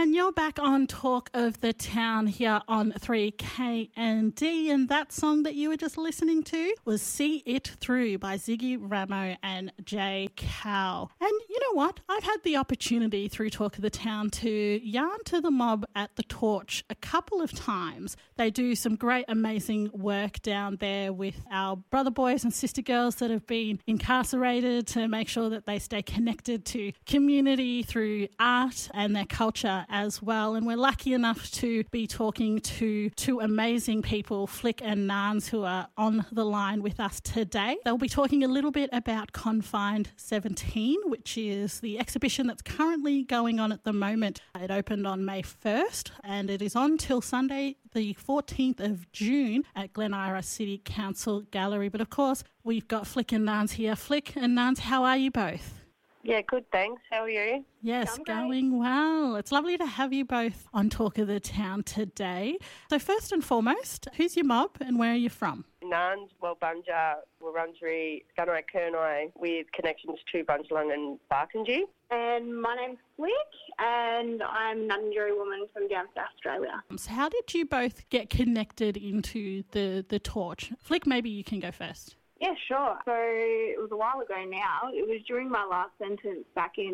And you're back on Talk of the Town here on 3KND, and that song that you were just listening to was See It Through by Ziggy Ramo and Jay Cow. And you know what? I've had the opportunity through Talk of the Town to yarn to the mob at the Torch a couple of times. They do some great, amazing work down there with our brother boys and sister girls that have been incarcerated to make sure that they stay connected to community through art and their culture as well. And we're lucky enough to be talking to two amazing people, Flick and Nans, who are on the line with us today. They'll be talking a little bit about Confined 17, which is the exhibition that's currently going on at the moment. It opened on May 1st and it is on till Sunday, the 14th of June at Glen Ira City Council Gallery. But of course, we've got Flick and Nans here. Flick and Nans, how are you both? Yeah, good, thanks. How are you? Yes, going well. It's lovely to have you both on Talk of the Town today. So first and foremost, who's your mob and where are you from? Nans, Walbunja, Wurundjeri, Gunai Kurnai, with connections to Bundjalung and Barkindji. And my name's Flick, and I'm a Nunjari woman from down South Australia. So how did you both get connected into the Torch? Flick, maybe you can go first. Yeah, sure. So it was a while ago now. It was during my last sentence back in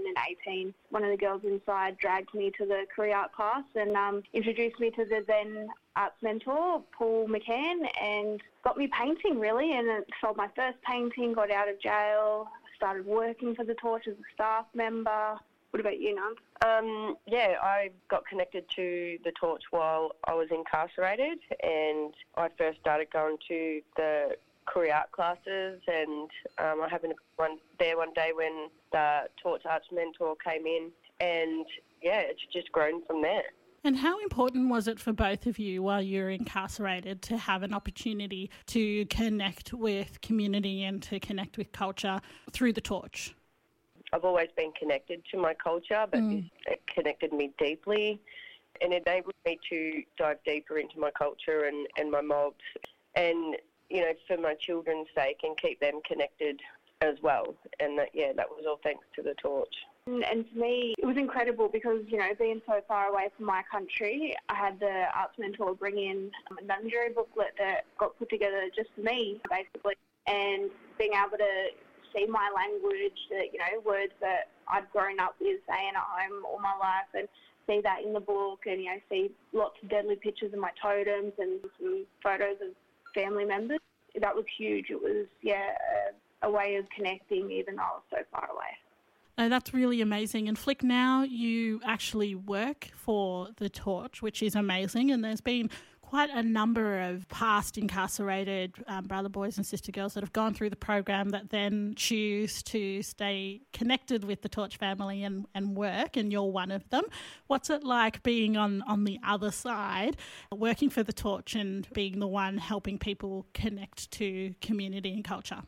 2018. One of the girls inside dragged me to the career art class and introduced me to the then arts mentor, Paul McCann, and got me painting, really. And it sold my first painting, got out of jail, started working for the Torch as a staff member. What about you, Nans? Yeah, I got connected to the Torch while I was incarcerated, and I first started going to the career art classes, and I happened to be one day when the Torch Arts mentor came in, and yeah, it's just grown from there. And how important was it for both of you while you were incarcerated to have an opportunity to connect with community and to connect with culture through the Torch? I've always been connected to my culture, but it connected me deeply and enabled me to dive deeper into my culture and my mobs, and you know, for my children's sake, and keep them connected as well. And that was all thanks to the Torch. And for me, it was incredible because, you know, being so far away from my country, I had the arts mentor bring in a Nunjari booklet that got put together just for me, basically, and being able to see my language, you know, words that I'd grown up with saying at home all my life, and see that in the book, and, you know, see lots of deadly pictures of my totems and some photos of family members. That was huge. It was, a way of connecting even though I was so far away. No, that's really amazing. And Flick, now you actually work for the Torch, which is amazing. And there's been quite a number of past incarcerated brother boys and sister girls that have gone through the program that then choose to stay connected with the Torch family and work, and you're one of them. What's it like being on the other side, working for the Torch and being the one helping people connect to community and culture?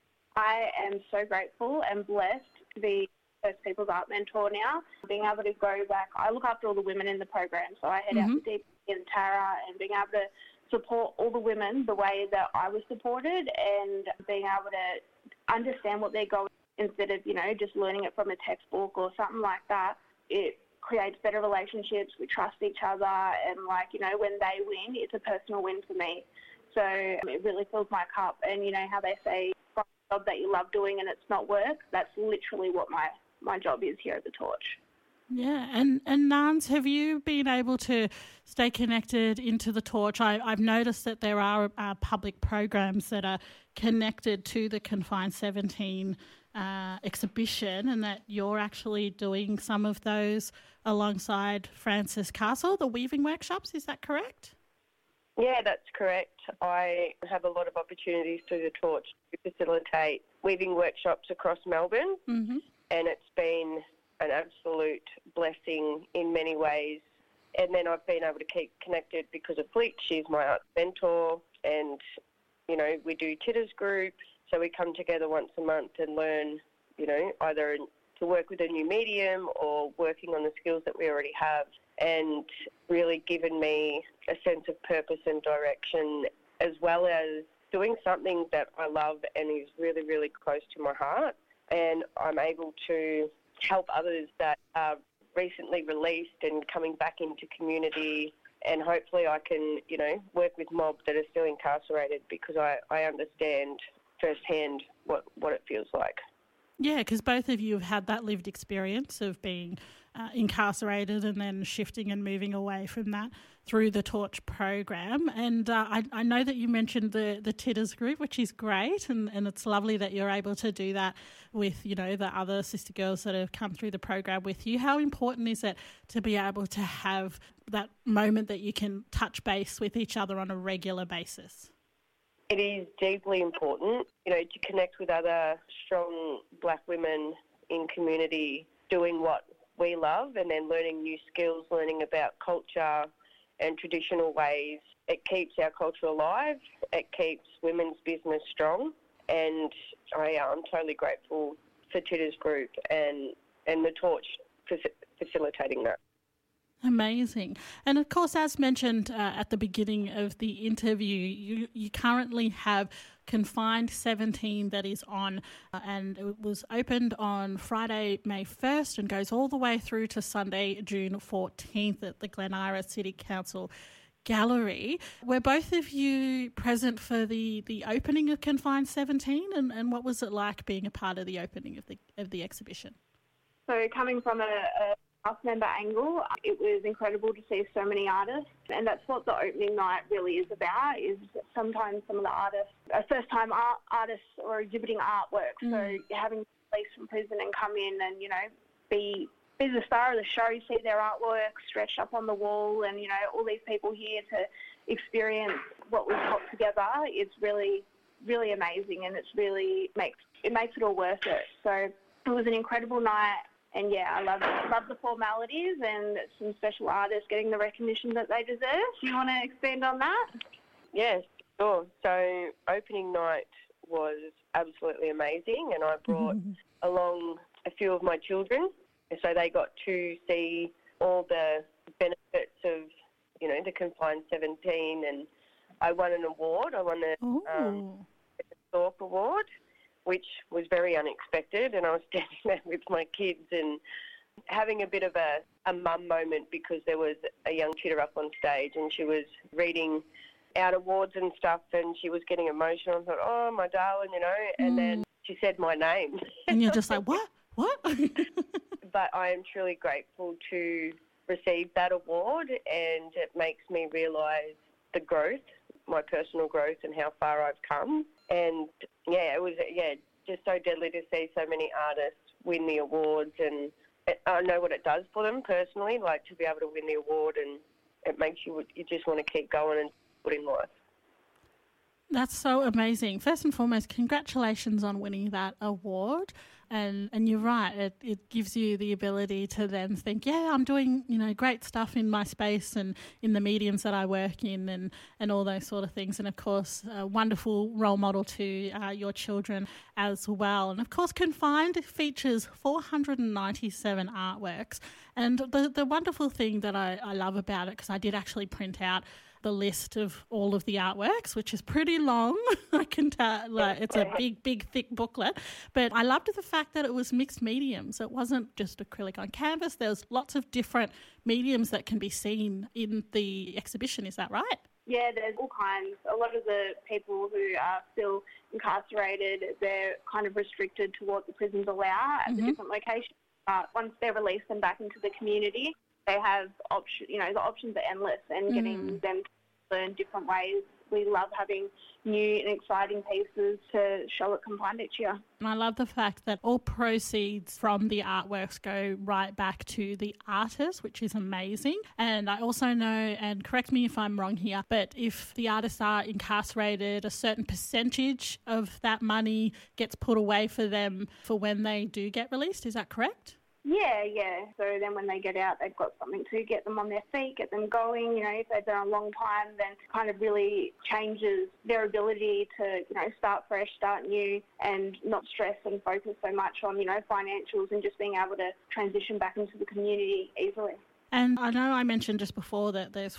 I am so grateful and blessed to be First People's Art Mentor now. Being able to go back, I look after all the women in the program, so I head out to Deep in Tara, and being able to support all the women the way that I was supported, and being able to understand what they're going instead of, you know, just learning it from a textbook or something like that. It creates better relationships. We trust each other, and, like, you know, when they win, it's a personal win for me. So it really fills my cup. And, you know, how they say, find a job that you love doing and it's not work, that's literally what my job is here at the Torch. Yeah, and Nans, have you been able to stay connected into the Torch? I've noticed that there are public programs that are connected to the Confined 17 exhibition, and that you're actually doing some of those alongside Frances Castle, the weaving workshops. Is that correct? Yeah, that's correct. I have a lot of opportunities through the Torch to facilitate weaving workshops across Melbourne, and it's been an absolute blessing in many ways. And then I've been able to keep connected because of Flick. She's my art mentor, and, you know, we do Titters group, so we come together once a month and learn, you know, either to work with a new medium or working on the skills that we already have, and really given me a sense of purpose and direction, as well as doing something that I love and is really, really close to my heart. And I'm able to help others that are recently released and coming back into community, and hopefully I can, work with mob that are still incarcerated, because I understand firsthand what it feels like. Yeah, because both of you have had that lived experience of being incarcerated and then shifting and moving away from that through the Torch program. And I know that you mentioned the Titters group, which is great, and it's lovely that you're able to do that with, the other sister girls that have come through the program with you. How important is it to be able to have that moment that you can touch base with each other on a regular basis? It is deeply important, to connect with other strong Black women in community doing what we love, and then learning new skills, learning about culture and traditional ways. It keeps our culture alive. It keeps women's business strong. And I'm totally grateful for Titters Group and the Torch for facilitating that. Amazing. And of course, as mentioned at the beginning of the interview, you currently have Confined 17 that is on, and it was opened on Friday, May 1st and goes all the way through to Sunday, June 14th at the Glen Eira City Council Gallery. Were both of you present for the opening of Confined 17, and what was it like being a part of the opening of the exhibition? So coming from a cast member angle, it was incredible to see so many artists, and that's what the opening night really is about. Is sometimes some of the artists are first-time artists or exhibiting artwork, so having released from prison and come in and be the star of the show, see their artwork stretched up on the wall, and all these people here to experience what we've put together. It's really, really amazing, and it makes it all worth it. So it was an incredible night. And yeah, I love the formalities and some special artists getting the recognition that they deserve. Do you want to expand on that? Yes, sure. So opening night was absolutely amazing, and I brought along a few of my children, so they got to see all the benefits of, the Confined 17, and I won an award. I won the Thorpe Award, which was very unexpected, and I was standing there with my kids and having a bit of a mum moment, because there was a young Titter up on stage and she was reading out awards and stuff, and she was getting emotional. I thought, oh, my darling, and then she said my name. And you're just like, what? But I am truly grateful to receive that award, and it makes me realise the growth, my personal growth, and how far I've come. And it was just so deadly to see so many artists win the awards, and I know what it does for them personally, like to be able to win the award, and it makes you just want to keep going and put in life. That's so amazing. First and foremost, congratulations on winning that award. And you're right, it gives you the ability to then think, I'm doing, great stuff in my space and in the mediums that I work in, and all those sort of things. And of course, a wonderful role model to your children as well. And of course, Confined features 497 artworks. And the wonderful thing that I love about it, because I did actually print out the list of all of the artworks, which is pretty long. I can tell, it's a big, thick booklet. But I loved the fact that it was mixed mediums. It wasn't just acrylic on canvas. There's lots of different mediums that can be seen in the exhibition. Is that right? Yeah, there's all kinds. A lot of the people who are still incarcerated, they're kind of restricted to what the prisons allow at the different locations. Once they're released and back into the community, they have the options are endless, and getting them to learn different ways. We love having new and exciting pieces to show at Confined each year. And I love the fact that all proceeds from the artworks go right back to the artist, which is amazing. And I also know, and correct me if I'm wrong here, but if the artists are incarcerated, a certain percentage of that money gets put away for them for when they do get released. Is that correct? Yeah. So then when they get out, they've got something to get them on their feet, get them going. If they've been a long time, then kind of really changes their ability to, start fresh, start new, and not stress and focus so much on, financials, and just being able to transition back into the community easily. And I know I mentioned just before that there's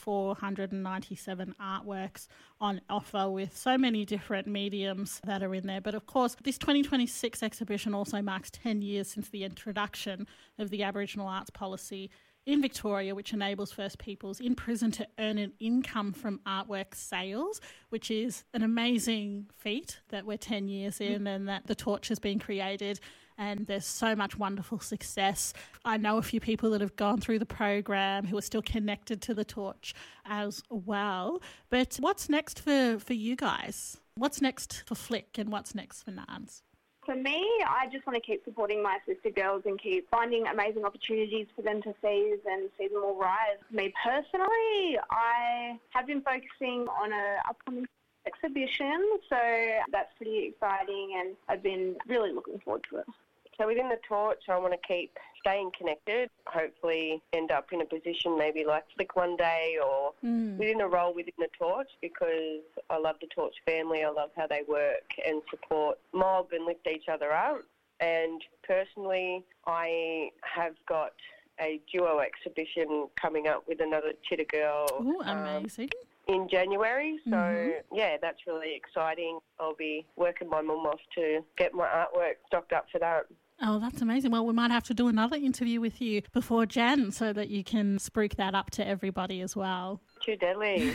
497 artworks on offer with so many different mediums that are in there. But of course, this 2026 exhibition also marks 10 years since the introduction of the Aboriginal Arts Policy in Victoria, which enables First Peoples in prison to earn an income from artwork sales, which is an amazing feat that we're 10 years in and that the torch has been created. And there's so much wonderful success. I know a few people that have gone through the program who are still connected to the torch as well. But what's next for you guys? What's next for Flick and what's next for Nans? For me, I just want to keep supporting my sister girls and keep finding amazing opportunities for them to seize and see them all rise. Me personally, I have been focusing on an upcoming exhibition, so that's pretty exciting and I've been really looking forward to it. So within the torch, I want to keep staying connected, hopefully end up in a position maybe like Flick one day or within a role within the torch, because I love the torch family. I love how they work and support mob and lift each other up. And personally, I have got a duo exhibition coming up with another Chitta girl. Ooh, amazing. In January, so yeah, that's really exciting. I'll be working my mum off to get my artwork stocked up for that. Oh, that's amazing. Well, we might have to do another interview with you before Jan so that you can spruik that up to everybody as well. Too deadly.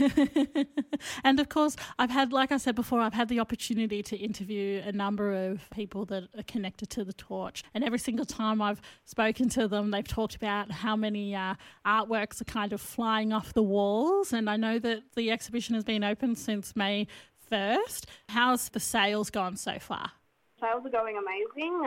And of course, like I said before, I've had the opportunity to interview a number of people that are connected to the torch. And every single time I've spoken to them, they've talked about how many artworks are kind of flying off the walls. And I know that the exhibition has been open since May 1st. How's the sales gone so far? Sales are going amazing.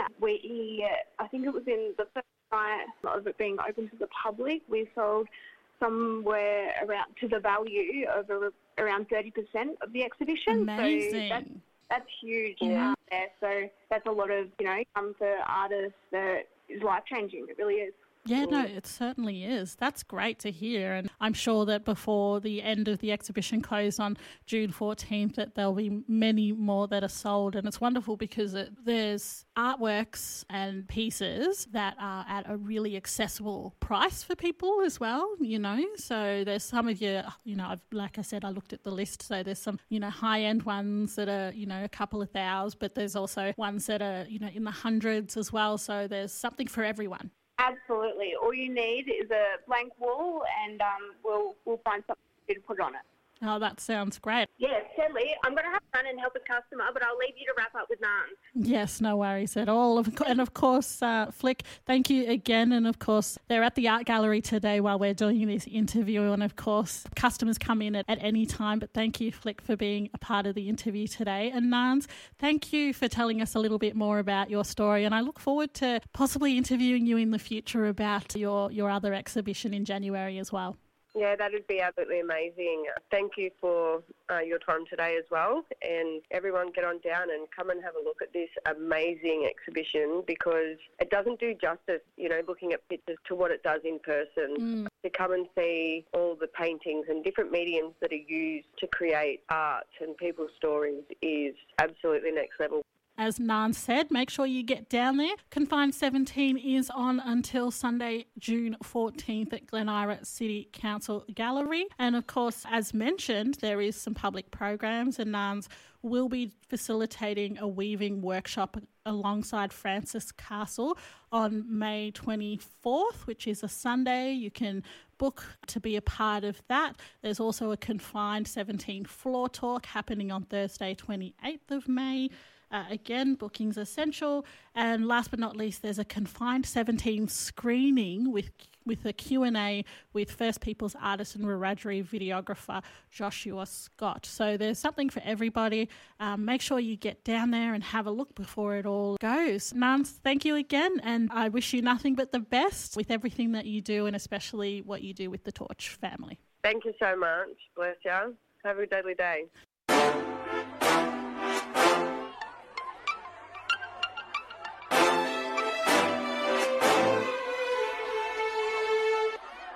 I think it was in the first night of it being open to the public, we sold somewhere around to the value of around 30% of the exhibition. Amazing. So that's huge out there. So that's a lot of, come for artists that is life-changing. It really is. Yeah, no, it certainly is. That's great to hear. And I'm sure that before the end of the exhibition closed on June 14th, that there'll be many more that are sold. And it's wonderful because there's artworks and pieces that are at a really accessible price for people as well, So there's some of like I said, I looked at the list. So there's some, high-end ones that are, a couple of thousands, but there's also ones that are, in the hundreds as well. So there's something for everyone. Absolutely. All you need is a blank wall and we'll find something to put on it. Oh, that sounds great. Yeah, Sedley, I'm going to have to run and help a customer, but I'll leave you to wrap up with Nans. Yes, no worries at all. And of course, Flick, thank you again. And of course, they're at the art gallery today while we're doing this interview. And of course, customers come in at any time. But thank you, Flick, for being a part of the interview today. And Nans, thank you for telling us a little bit more about your story. And I look forward to possibly interviewing you in the future about your other exhibition in January as well. Yeah, that would be absolutely amazing. Thank you for your time today as well. And everyone get on down and come and have a look at this amazing exhibition, because it doesn't do justice, looking at pictures to what it does in person. To come and see all the paintings and different mediums that are used to create art and people's stories is absolutely next level. As Nan said, make sure you get down there. Confined 17 is on until Sunday, June 14th at Glen Ira City Council Gallery. And of course, as mentioned, there is some public programs, and Nan's will be facilitating a weaving workshop alongside Francis Castle on May 24th, which is a Sunday. You can book to be a part of that. There's also a Confined 17 floor talk happening on Thursday, 28th of May. Again, booking's essential. And last but not least, there's a Confined 17 screening with a Q&A with First Peoples artist and Wiradjuri videographer Joshua Scott. So there's something for everybody. Make sure you get down there and have a look before it all goes. Nans, thank you again, and I wish you nothing but the best with everything that you do, and especially what you do with the Torch family. Thank you so much. Bless you. Have a deadly day.